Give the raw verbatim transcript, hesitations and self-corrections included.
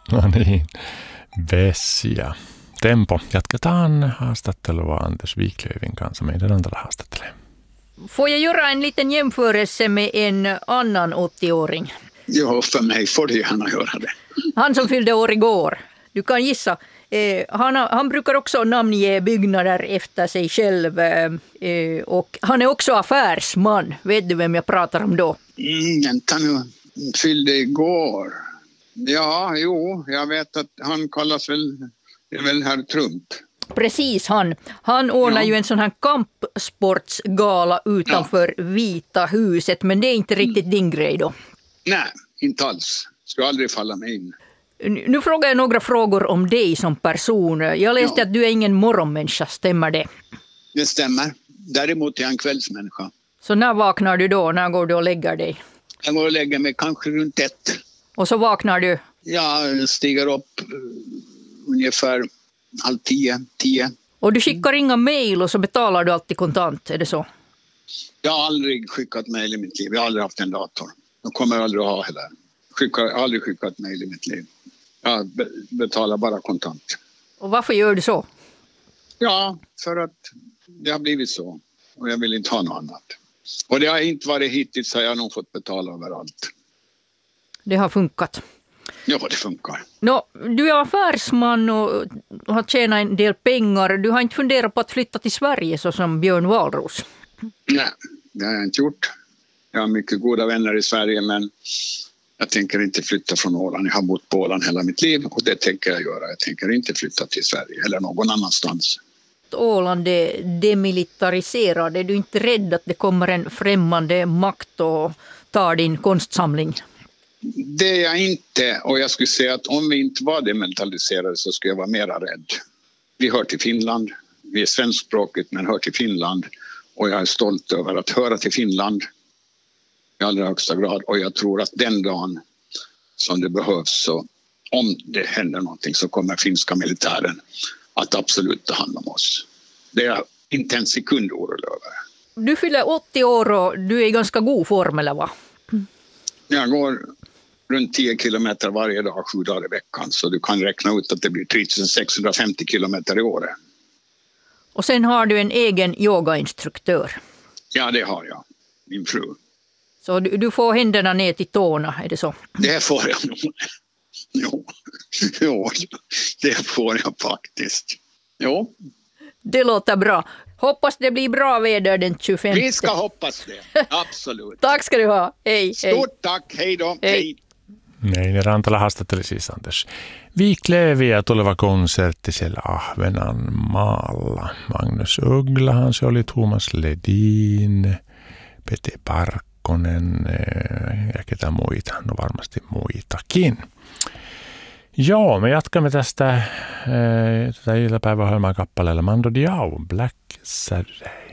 No niin, Vessia. Tempo. Jatketaan haastattelua Anders Wiklöfin kanssa. Meidän Antala haastattelee. Får jag göra en liten jämförelse med en annan åttio-åring? Ja, för mig får det gärna göra det. Han som fyllde år igår. Du kan gissa. Eh, han, han brukar också namnge byggnader efter sig själv. Eh, och han är också affärsman. Vet du vem jag pratar om då? Mm, vänta nu. Fyllde igår. Ja, jo, jag vet att han kallas väl, det är väl herr Trump. Precis, han. Han ordnar ja. ju en sån här kampsportsgala utanför ja. Vita huset. Men det är inte riktigt mm. din grej då. Nej, inte alls. Ska aldrig falla mig in. Nu frågar jag några frågor om dig som person. Jag läste ja. att du är ingen morgonmänniska, stämmer det? Det stämmer. Däremot är jag en kvällsmänniska. Så när vaknar du då? När går du och lägger dig? Jag går och lägger mig kanske runt ett. Och så vaknar du? Jag stiger upp ungefär halv tio, tio. Och du skickar inga mejl och så betalar du alltid kontant, är det så? Jag har aldrig skickat mejl i mitt liv. Jag har aldrig haft en dator. Jag kommer aldrig att ha heller. Skickar, jag har aldrig skickat mejl i mitt liv. Jag betalar bara kontant. Och varför gör du så? Ja, för att det har blivit så. Och jag vill inte ha något annat. Och det har inte varit hittills, så jag har nog fått betala överallt. Det har funkat. Ja, det funkar. Nå, du är affärsman och har tjänat en del pengar. Du har inte funderat på att flytta till Sverige så som Björn Wahlroos? Nej, det har jag inte gjort. Jag har mycket goda vänner i Sverige, men jag tänker inte flytta från Åland. Jag har bott på Åland hela mitt liv och det tänker jag göra. Jag tänker inte flytta till Sverige eller någon annanstans. Åland är demilitariserad. Är du inte rädd att det kommer en främmande makt och tar din konstsamling? Det är jag inte, och jag skulle säga att om vi inte var demilitariserade så skulle jag vara mera rädd. Vi hör till Finland. Vi är svenskspråkigt men hör till Finland. Och jag är stolt över att höra till Finland i allra högsta grad. Och jag tror att den dagen som det behövs, så om det händer någonting, så kommer finska militären att absolut ta hand om oss. Det är jag inte en sekund orolig över. Du fyller åttio år och du är i ganska god form, eller vad? Jag går runt tio kilometer varje dag, sju dagar i veckan. Så du kan räkna ut att det blir tre tusen sexhundrafemtio kilometer i året. Och sen har du en egen yogainstruktör. Ja, det har jag. Min fru. Så du, du får händerna ner till tårna, är det så? Det får jag nog. Jo, jo, det får jag faktiskt. Jo. Det låter bra. Hoppas det blir bra väder den tjugofemte. Vi ska hoppas det, absolut. Tack ska du ha. Hej, hej. Stort tack, hej då. Hej. Hej. Näin, Rantala haastatteli siis Anders Wiklöfiä tuleva konsertti siellä Ahvenanmaalla. Magnus Ugglahan se oli, Thomas Ledin, Pete Parkkonen ja ketä muita, no varmasti muitakin. Joo, me jatkamme tästä tätä iltapäiväohjelmaa kappaleella Mando Diao, Black Saturday.